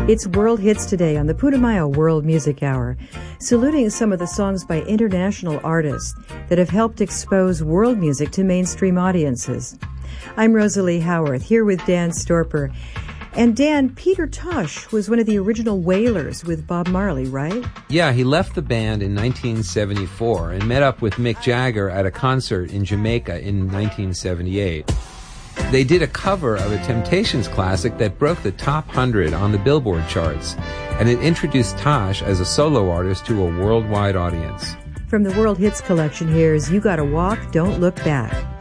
It's World Hits today on the Putumayo World Music Hour, saluting some of the songs by international artists that have helped expose world music to mainstream audiences. I'm Rosalie Howarth, here with Dan Storper. And Dan, Peter Tosh was one of the original Wailers with Bob Marley, right? Yeah, he left the band in 1974 and met up with Mick Jagger at a concert in Jamaica in 1978. They did a cover of a Temptations classic that broke the top 100 on the Billboard charts, and it introduced Tosh as a solo artist to a worldwide audience. From the World Hits collection, here's You Gotta Walk, Don't Look Back.